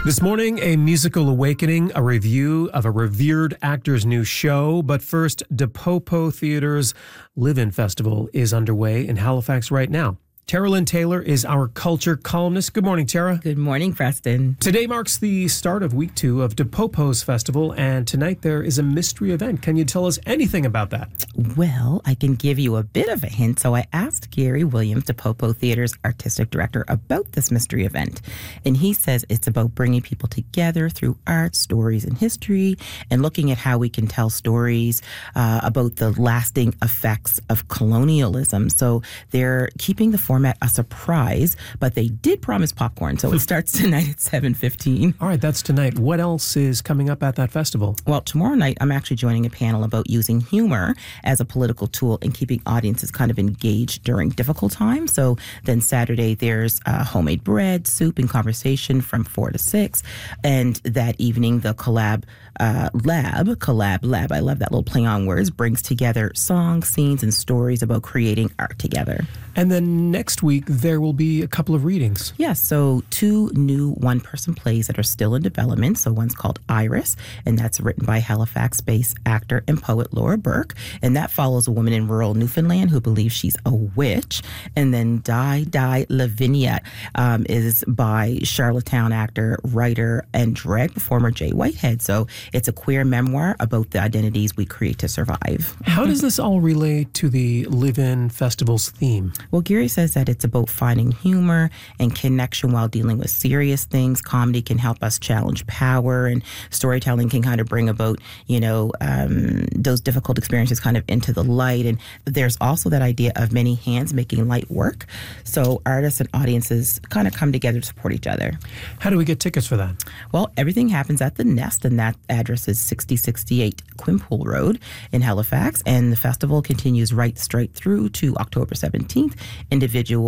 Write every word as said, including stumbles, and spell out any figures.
This morning, a musical awakening, a review of a revered actor's new show. But first, DePopo Theatre's Live-In Festival is underway in Halifax right now. Tara Lynn Taylor is our culture columnist. Good morning, Tara. Good morning, Preston. Today marks the start of week two of DePopo's festival, and tonight there is a mystery event. Can you tell us anything about that? Well, I can give you a bit of a hint. So I asked Gary Williams, DePopo Theatre's artistic director, about this mystery event. And he says it's about bringing people together through art, stories, and history, and looking at how we can tell stories uh, about the lasting effects of colonialism. So they're keeping the format a surprise, but they did promise popcorn. So it starts tonight at seven fifteen. All right, that's tonight. What else is coming up at that festival? Well, tomorrow night, I'm actually joining a panel about using humor as a political tool and keeping audiences kind of engaged during difficult times. So then Saturday, there's uh, homemade bread, soup, and conversation from four to six. And that evening, the Collab uh, Lab, Collab Lab, I love that little play on words, brings together songs, scenes, and stories about creating art together. And then next week, there will be a couple of readings. Yes, yeah, so two new one-person plays that are still in development. So one's called Iris, and that's written by Halifax-based actor and poet Laura Burke. And that follows a woman in rural Newfoundland who believes she's a witch. And then Die, Die, Lavinia um, is by Charlottetown actor, writer, and drag performer Jay Whitehead. So it's a queer memoir about the identities we create to survive. How does this all relate to the Live-In Festival's theme? Well, Gary says that it's about finding humor and connection while dealing with serious things. Comedy can help us challenge power, and storytelling can kind of bring about, you know, um, those difficult experiences kind of into the light. And there's also that idea of many hands making light work. So artists and audiences kind of come together to support each other. How do we get tickets for that? Well, everything happens at the Nest, and that address is sixty sixty-eight Quimpool Road in Halifax. And the festival continues right straight through to October seventeenth. Individual